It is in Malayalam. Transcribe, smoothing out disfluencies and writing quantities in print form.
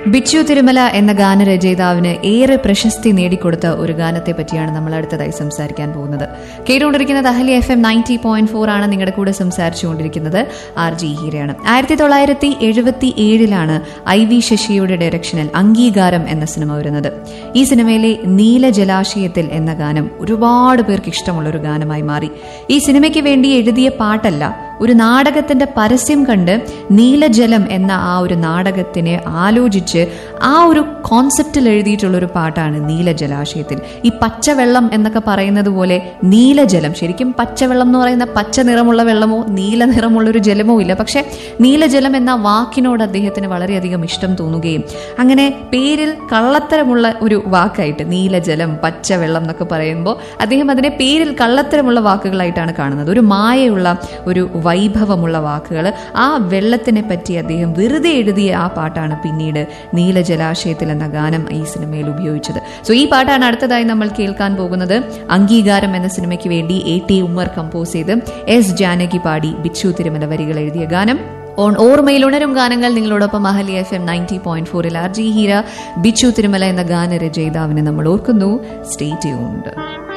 ബിച്ചു തിരുമല എന്ന ഗാനരചയിതാവിന് ഏറെ പ്രശസ്തി നേടിക്കൊടുത്ത ഒരു ഗാനത്തെ പറ്റിയാണ് നമ്മൾ അടുത്തതായി സംസാരിക്കാൻ പോകുന്നത്. കേട്ടുകൊണ്ടിരിക്കുന്നത് അഹല്യ FM 90.4 ആണ്. നിങ്ങളുടെ കൂടെ സംസാരിച്ചുകൊണ്ടിരിക്കുന്നത് RJ ഹീരയാണ്. 1977 IV ശശിയുടെ ഡയറക്ഷനിൽ അംഗീകാരം എന്ന സിനിമ വരുന്നത്. ഈ സിനിമയിലെ നീല ജലാശയത്തിൽ എന്ന ഗാനം ഒരുപാട് പേർക്ക് ഇഷ്ടമുള്ള ഒരു ഗാനമായി മാറി. ഈ സിനിമയ്ക്ക് വേണ്ടി എഴുതിയ പാട്ടല്ല, ഒരു നാടകത്തിന്റെ പരസ്യം കണ്ട് നീലജലം എന്ന ആ ഒരു നാടകത്തിനെ ആലോചിച്ച് ആ ഒരു കോൺസെപ്റ്റിൽ എഴുതിയിട്ടുള്ള ഒരു പാട്ടാണ് നീലജലാശയത്തിൽ. ഈ പച്ചവെള്ളം എന്നൊക്കെ പറയുന്നത് പോലെ നീലജലം, ശരിക്കും പച്ചവെള്ളം എന്ന് പറയുന്ന പച്ച നിറമുള്ള വെള്ളമോ നീല നിറമുള്ളൊരു ജലമോ ഇല്ല. പക്ഷെ നീലജലം എന്ന വാക്കിനോട് അദ്ദേഹത്തിന് വളരെയധികം ഇഷ്ടം തോന്നുകയും അങ്ങനെ പേരിൽ കള്ളത്തരമുള്ള ഒരു വാക്കായിട്ട് നീലജലം പച്ചവെള്ളം എന്നൊക്കെ പറയുമ്പോൾ അദ്ദേഹം അതിനെ പേരിൽ കള്ളത്തരമുള്ള വാക്കുകളായിട്ടാണ് കാണുന്നത്. ഒരു മായയുള്ള ഒരു വൈഭവമുള്ള വാക്കുകൾ, ആ വെള്ളത്തിനെ പറ്റി അദ്ദേഹം വെറുതെ എഴുതിയ ആ പാട്ടാണ് പിന്നീട് നീലജലാശയത്തിൽ എന്ന ഗാനം ഈ സിനിമയിൽ ഉപയോഗിച്ചത്. സോ ഈ പാട്ടാണ് അടുത്തതായി നമ്മൾ കേൾക്കാൻ പോകുന്നത്. അംഗീകാരം എന്ന സിനിമയ്ക്ക് വേണ്ടി A.T. ഉമ്മർ കമ്പോസ് ചെയ്ത് S. ജാനകി പാടി ബിച്ചു തിരുമല വരികൾ എഴുതിയ ഗാനം. ഓർമ്മയിൽ ഉണരും ഗാനങ്ങൾ നിങ്ങളോടൊപ്പം അഹല്യ FM 90.4 RJ ഹീര. ബിച്ചു തിരുമല എന്ന ഗാനരചയിതാവിനെ നമ്മൾ ഓർക്കുന്നു. Stay tuned.